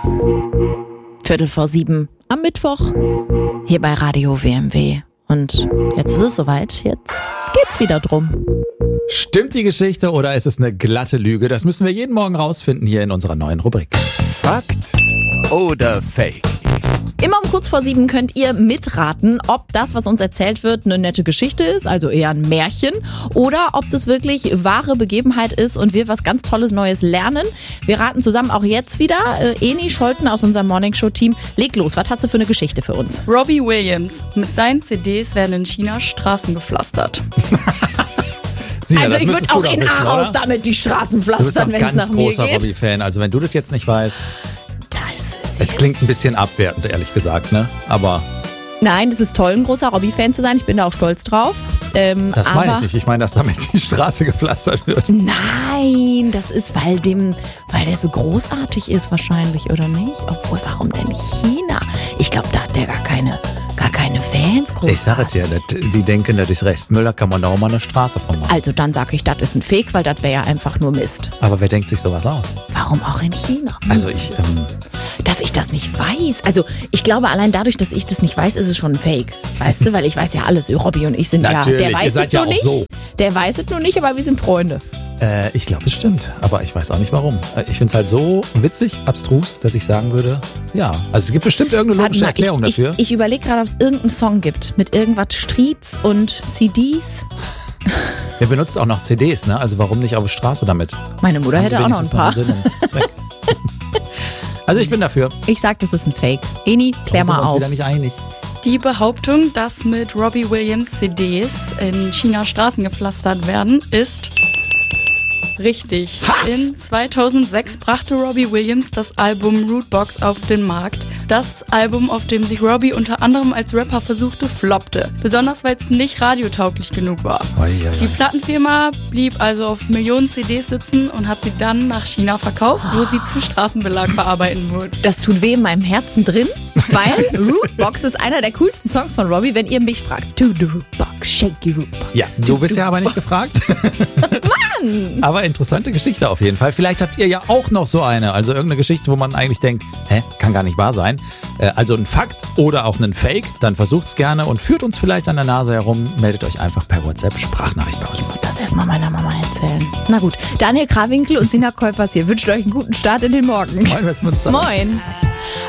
7:15 am Mittwoch hier bei Radio WMW. Und jetzt ist es soweit, jetzt geht's wieder drum. Stimmt die Geschichte oder ist es eine glatte Lüge? Das müssen wir jeden Morgen rausfinden hier in unserer neuen Rubrik. Fakt oder Fake? Immer um kurz vor 7 könnt ihr mitraten, ob das, was uns erzählt wird, eine nette Geschichte ist, also eher ein Märchen, oder ob das wirklich wahre Begebenheit ist und wir was ganz Tolles Neues lernen. Wir raten zusammen auch jetzt wieder. Eni Scholten aus unserem Morningshow-Team, leg los. Was hast du für eine Geschichte für uns? Robbie Williams. Mit seinen CDs werden in China Straßen gepflastert. Sina, also das ich würde müsstest du auch doch in wissen, Aarhus oder? damit die Straßen Du bist pflastern, doch wenn es nach ganz mir großer geht. Robbie-Fan. Also wenn du das jetzt nicht weißt, Das ist es klingt ein bisschen abwertend, ehrlich gesagt, ne? Aber Nein, es ist toll, ein großer Robbie-Fan zu sein. Ich bin da auch stolz drauf. das meine ich nicht. Ich meine, dass damit die Straße gepflastert wird. Nein, das ist, weil der so großartig ist wahrscheinlich, oder nicht? Obwohl, warum denn China? Ich glaube, da hat der gar keine Fans groß. Ich sage dir, die denken, das ist Restmüll, da kann man da auch mal eine Straße von machen. Also dann sage ich, das ist ein Fake, weil das wäre ja einfach nur Mist. Aber wer denkt sich sowas aus? Warum auch in China? Also Dass ich das nicht weiß. Also ich glaube, allein dadurch, dass ich das nicht weiß, ist es schon ein Fake. Weißt du, weil ich weiß ja alles. Robbie und ich sind Natürlich, der ihr weiß seid es ja nur auch nicht. so. Der weiß es nur nicht, aber wir sind Freunde. ich glaube, es stimmt. Aber ich weiß auch nicht warum. Ich finde es halt so witzig, abstrus, dass ich sagen würde, ja. Also es gibt bestimmt irgendeine logische Erklärung dafür. Ich überlege gerade, ob es irgendeinen Song gibt mit irgendwas Streets und CDs. Wir benutzen auch noch CDs, ne? Also warum nicht auf der Straße damit? Meine Mutter Haben hätte sie auch noch ein wenigstens paar. Sinn und Zweck. Also ich bin dafür. Ich sag, das ist ein Fake. Eni, klär Da sind mal wir uns auf. wieder nicht einig. Die Behauptung, dass mit Robbie Williams CDs in China Straßen gepflastert werden, ist richtig. Was? In 2006 brachte Robbie Williams das Album Rootbox auf den Markt. Das Album, auf dem sich Robbie unter anderem als Rapper versuchte, floppte. Besonders, weil es nicht radiotauglich genug war. Die Plattenfirma blieb also auf Millionen CDs sitzen und hat sie dann nach China verkauft, wo sie zu Straßenbelag bearbeiten wurde. Das tut weh in meinem Herzen drin, weil Rootbox ist einer der coolsten Songs von Robbie, wenn ihr mich fragt. To the Rootbox, shake your Rootbox. Ja, du bist ja aber nicht gefragt. Mann! Aber interessante Geschichte auf jeden Fall. Vielleicht habt ihr ja auch noch so eine. Also irgendeine Geschichte, wo man eigentlich denkt, kann gar nicht wahr sein. Also ein Fakt oder auch ein Fake. Dann versucht's gerne und führt uns vielleicht an der Nase herum. Meldet euch einfach per WhatsApp Sprachnachricht bei Ich uns. muss das erstmal meiner Mama erzählen. Na gut, Daniel Krawinkel und Sina Kuipers hier wünschen euch einen guten Start in den Morgen. Moin, Westmünster. Moin!